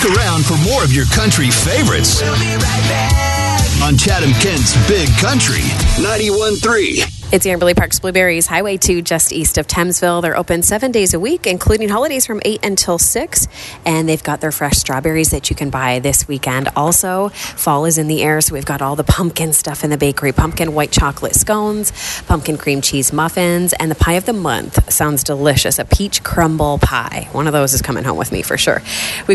Stick around for more of your country favorites. We'll be right back. On Chatham-Kent's Big Country 91.3. It's Amberley Park's Blueberries, Highway 2, just east of Thamesville. They're open 7 days a week, including holidays from 8 until 6. And they've got their fresh strawberries that you can buy this weekend. Also, fall is in the air, so we've got all the pumpkin stuff in the bakery. Pumpkin white chocolate scones, pumpkin cream cheese muffins, and the pie of the month sounds delicious, a peach crumble pie. One of those is coming home with me for sure.